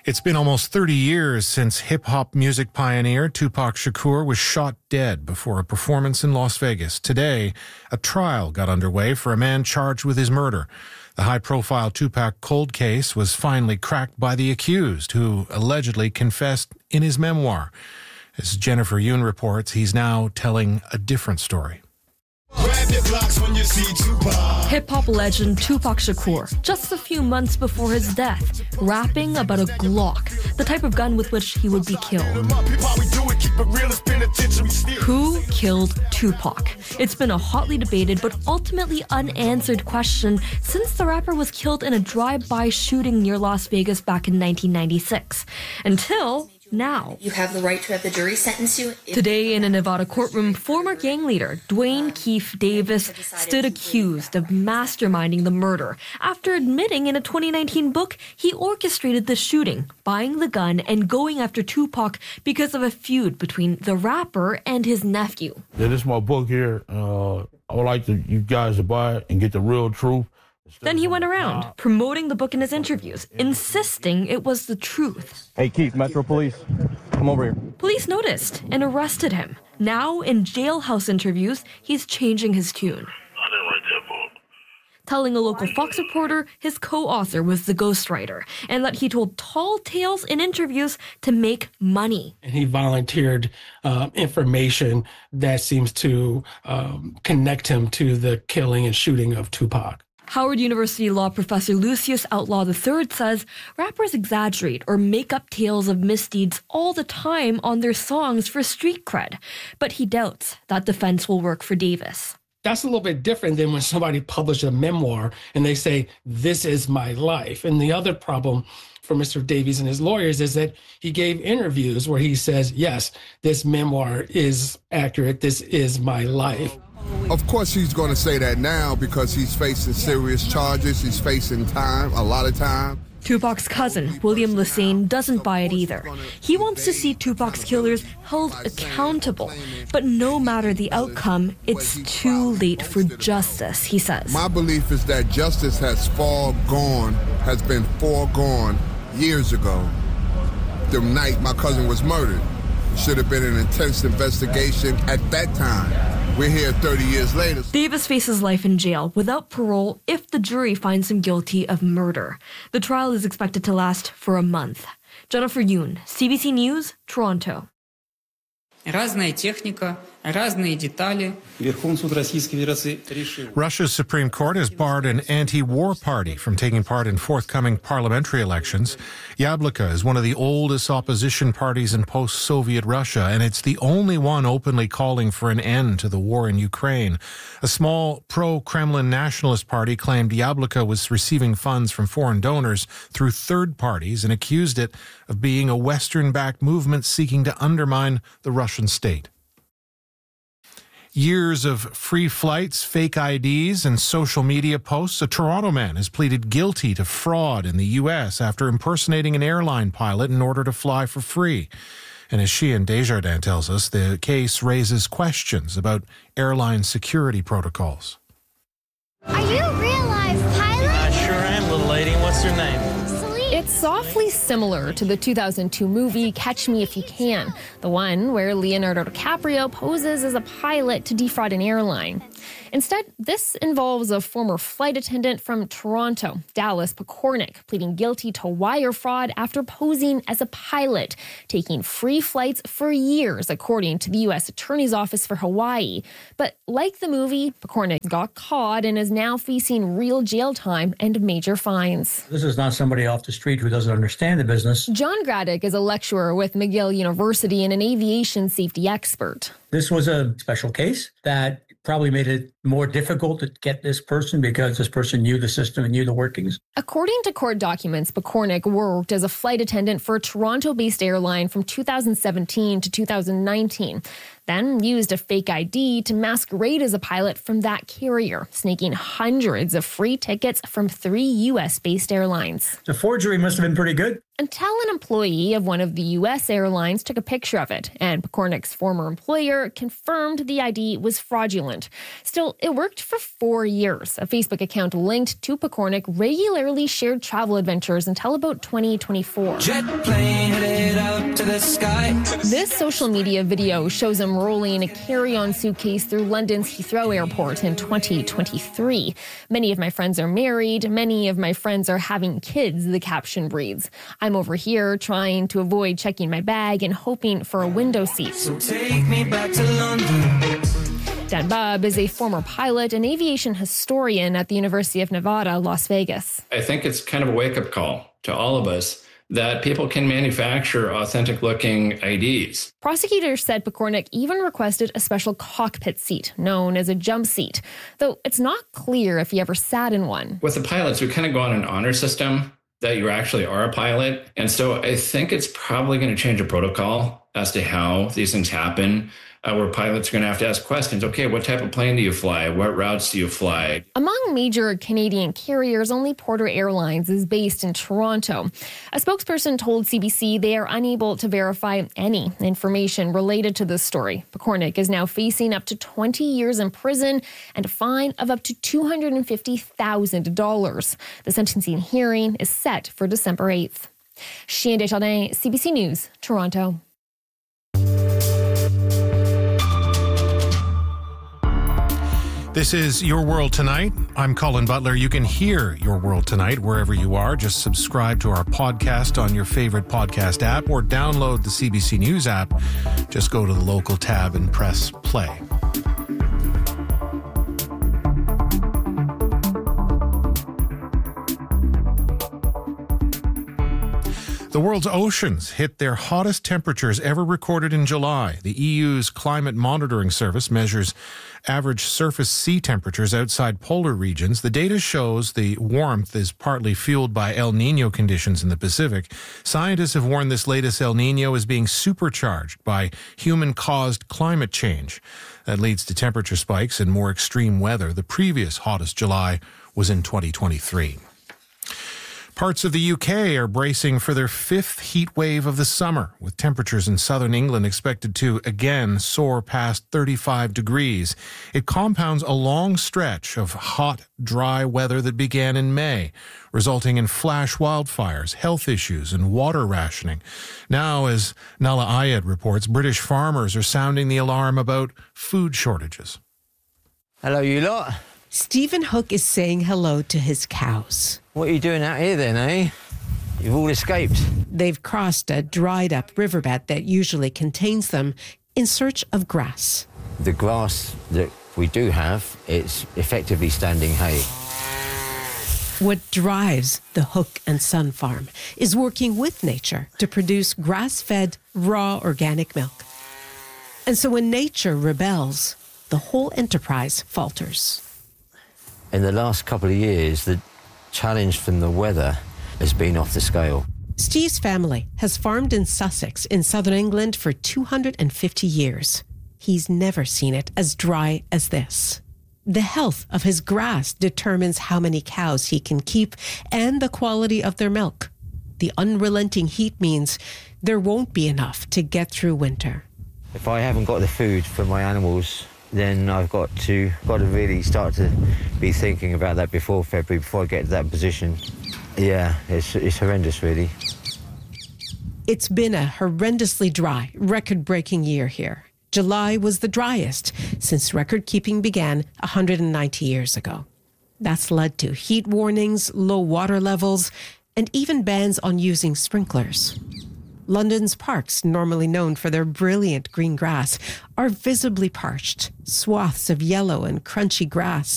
It's been almost 30 years since hip-hop music pioneer Tupac Shakur was shot dead before a performance in Las Vegas. Today, a trial got underway for a man charged with his murder. The high-profile Tupac cold case was finally cracked by the accused, who allegedly confessed in his memoir. As Jennifer Yoon reports, he's now telling a different story. Hip-hop legend Tupac Shakur, just a few months before his death, rapping about a Glock, the type of gun with which he would be killed. Who killed Tupac? It's been a hotly debated but ultimately unanswered question since the rapper was killed in a drive-by shooting near Las Vegas back in 1996. Until now. You have the right to have the jury sentence you. Today in a Nevada courtroom, former gang leader Duane Keefe Davis stood accused of masterminding the murder after admitting in a 2019 book he orchestrated the shooting, buying the gun, and going after Tupac because of a feud between the rapper and his nephew. Yeah, this is my book here. I would like you guys to buy it and get the real truth. Then he went around, promoting the book in his interviews, insisting it was the truth. Hey, Keith, Metro Police, come over here. Police noticed and arrested him. Now, in jailhouse interviews, he's changing his tune. I didn't write that book. Telling a local Fox reporter his co-author was the ghostwriter, and that he told tall tales in interviews to make money. And he volunteered information that seems to connect him to the killing and shooting of Tupac. Howard University law professor Lucius Outlaw III says rappers exaggerate or make up tales of misdeeds all the time on their songs for street cred. But he doubts that defense will work for Davis. That's a little bit different than when somebody published a memoir and they say, this is my life. And the other problem for Mr. Davies and his lawyers is that he gave interviews where he says, yes, this memoir is accurate. This is my life. Of course he's going to say that now because he's facing serious charges. He's facing time, a lot of time. Tupac's cousin, William Lesane, doesn't buy it either. He wants to see Tupac's killers held accountable. But no matter the outcome, it's too late for justice, he says. My belief is that justice has been foregone years ago. The night my cousin was murdered. Should have been an intense investigation at that time. We're here 30 years later. Davis faces life in jail without parole if the jury finds him guilty of murder. The trial is expected to last for a month. Jennifer Yoon, CBC News, Toronto. Разная техника, разные детали. Russia's Supreme Court has barred an anti-war party from taking part in forthcoming parliamentary elections. Yabloko is one of the oldest opposition parties in post-Soviet Russia, and it's the only one openly calling for an end to the war in Ukraine. A small pro-Kremlin nationalist party claimed Yabloko was receiving funds from foreign donors through third parties and accused it of being a Western-backed movement seeking to undermine the Russian state. Years of free flights, fake IDs, and social media posts, a Toronto man has pleaded guilty to fraud in the U.S. after impersonating an airline pilot in order to fly for free. And as Sheehan Desjardins tells us, the case raises questions about airline security protocols. Are you a real-life pilot? I sure am, little lady. What's your name? It's softly similar to the 2002 movie Catch Me If You Can, the one where Leonardo DiCaprio poses as a pilot to defraud an airline. Instead, this involves a former flight attendant from Toronto, Dallas Pokornik, pleading guilty to wire fraud after posing as a pilot, taking free flights for years, according to the U.S. Attorney's Office for Hawaii. But like the movie, Pokornik got caught and is now facing real jail time and major fines. This is not somebody off the street who doesn't understand the business. John Graddick is a lecturer with McGill University and an aviation safety expert. This was a special case that probably made it more difficult to get this person because this person knew the system and knew the workings. According to court documents, Pokornik worked as a flight attendant for a Toronto-based airline from 2017 to 2019. then used a fake ID to masquerade as a pilot from that carrier, snaking hundreds of free tickets from 3 U.S.-based airlines. The forgery must have been pretty good. Until an employee of one of the U.S. airlines took a picture of it, and Pokornik's former employer confirmed the ID was fraudulent. Still, it worked for 4 years. A Facebook account linked to Pokornik regularly shared travel adventures until about 2024. Jet plane headed up to the sky. This social media video shows him rolling a carry-on suitcase through London's Heathrow Airport in 2023. Many of my friends are married. Many of my friends are having kids, the caption reads. I'm over here trying to avoid checking my bag and hoping for a window seat. So take me back to London. Dan Bubb is a former pilot and aviation historian at the University of Nevada, Las Vegas. I think it's kind of a wake-up call to all of us that people can manufacture authentic-looking IDs. Prosecutors said Pokornik even requested a special cockpit seat, known as a jump seat, though it's not clear if he ever sat in one. With the pilots, we kind of go on an honor system that you actually are a pilot. And so I think it's probably going to change a protocol as to how these things happen, where pilots are going to have to ask questions. Okay, what type of plane do you fly? What routes do you fly? Among major Canadian carriers, only Porter Airlines is based in Toronto. A spokesperson told CBC they are unable to verify any information related to this story. Pokornik is now facing up to 20 years in prison and a fine of up to $250,000. The sentencing hearing is set for December 8th. Chien Desjardins, CBC News, Toronto. This is Your World Tonight. I'm Colin Butler. You can hear Your World Tonight wherever you are. Just subscribe to our podcast on your favorite podcast app or download the CBC News app. Just go to the local tab and press play. The world's oceans hit their hottest temperatures ever recorded in July. The EU's climate monitoring service measures average surface sea temperatures outside polar regions. The data shows the warmth is partly fueled by El Niño conditions in the Pacific. Scientists have warned this latest El Niño is being supercharged by human-caused climate change. That leads to temperature spikes and more extreme weather. The previous hottest July was in 2023. Parts of the UK are bracing for their 5th heat wave of the summer, with temperatures in southern England expected to again soar past 35 degrees. It compounds a long stretch of hot, dry weather that began in May, resulting in flash wildfires, health issues, and water rationing. Now, as Nala Ayed reports, British farmers are sounding the alarm about food shortages. Hello, you lot. Stephen Hook is saying hello to his cows. What are you doing out here then, eh? You've all escaped. They've crossed a dried-up riverbed that usually contains them in search of grass. The grass that we do have, it's effectively standing hay. What drives the Hook and Son farm is working with nature to produce grass-fed, raw organic milk. And so when nature rebels, the whole enterprise falters. In the last couple of years, the challenge from the weather has been off the scale. Steve's family has farmed in Sussex in southern England for 250 years. He's never seen it as dry as this. The health of his grass determines how many cows he can keep and the quality of their milk. The unrelenting heat means there won't be enough to get through winter. If I haven't got the food for my animals, then I've got to really start to be thinking about that before February, before I get to that position. Yeah, it's horrendous, really. It's been a horrendously dry, record-breaking year here. July was the driest since record-keeping began 190 years ago. That's led to heat warnings, low water levels, and even bans on using sprinklers. London's parks, normally known for their brilliant green grass, are visibly parched, swaths of yellow and crunchy grass